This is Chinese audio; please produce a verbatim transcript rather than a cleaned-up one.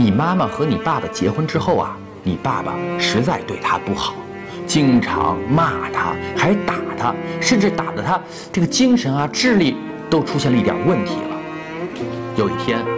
你妈妈和你爸爸结婚之后啊，你爸爸实在对她不好，经常骂她，还打她，甚至打得她这个精神啊、智力都出现了一点问题了。有一天，